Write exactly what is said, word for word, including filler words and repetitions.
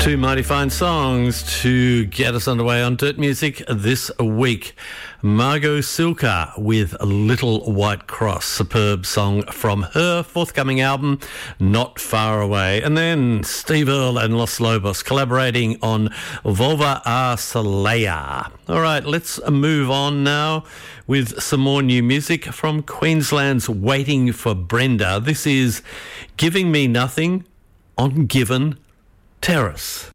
Two mighty fine songs to get us underway on Dirt Music this week. Margot Cilka with Little White Cross, superb song from her forthcoming album, Not Far Away. And then Steve Earle and Los Lobos collaborating on Volva a Soleil. All right, let's move on now with some more new music from Queensland's Waiting for Brenda. This is Giving Me Nothing on Given Terrace.